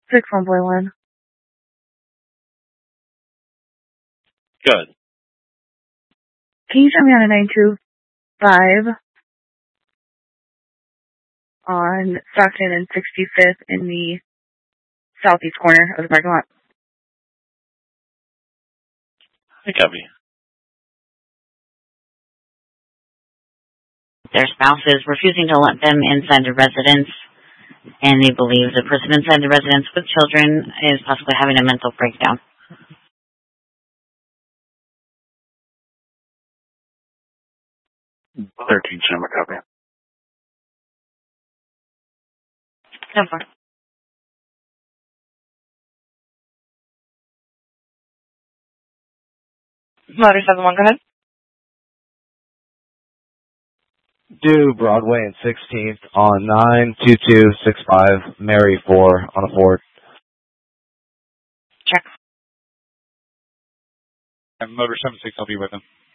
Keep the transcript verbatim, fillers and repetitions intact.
Six one boy one. Good. Can you tell me on a nine two five on Stockton and sixty-fifth in the southeast corner of the parking lot? I copy. Their spouse is refusing to let them inside the residence, and they believe the person inside the residence with children is possibly having a mental breakdown. thirteen, Cinema copy. ten four. Motor seven one, go ahead. Do Broadway and sixteenth on nine two two six five, Mary four on a Ford. Check. And Motor seven six, I'll be with him.